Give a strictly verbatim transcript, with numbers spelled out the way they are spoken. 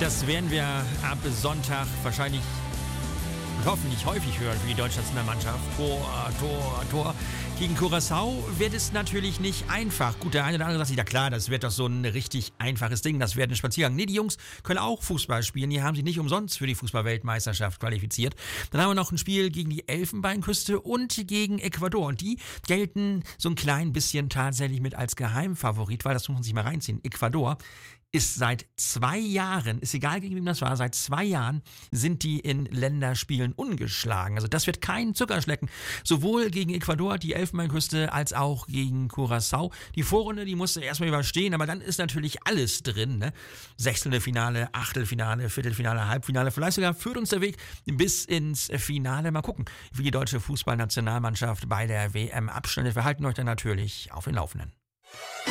Das werden wir ab Sonntag wahrscheinlich und hoffentlich häufig hören für die Deutschlandsmannschaft. Tor, Tor, Tor. Gegen Curaçao wird es natürlich nicht einfach. Gut, der eine oder andere sagt sich, ja klar, das wird doch so ein richtig einfaches Ding, das wird ein Spaziergang. Nee, die Jungs können auch Fußball spielen, die haben sich nicht umsonst für die Fußball-Weltmeisterschaft qualifiziert. Dann haben wir noch ein Spiel gegen die Elfenbeinküste und gegen Ecuador. Und die gelten so ein klein bisschen tatsächlich mit als Geheimfavorit, weil das muss man sich mal reinziehen. Ecuador ist seit zwei Jahren, ist egal gegen wem das war, seit zwei Jahren sind die in Länderspielen ungeschlagen. Also das wird kein Zuckerschlecken. Sowohl gegen Ecuador, die Elfenbeinküste, als auch gegen Curaçao. Die Vorrunde, die musste erstmal überstehen, aber dann ist natürlich alles drin. Ne? Sechzehntelfinale, Achtelfinale, Viertelfinale, Halbfinale. Vielleicht sogar führt uns der Weg bis ins Finale. Mal gucken, wie die deutsche Fußballnationalmannschaft bei der W M abschneidet. Wir halten euch dann natürlich auf den Laufenden.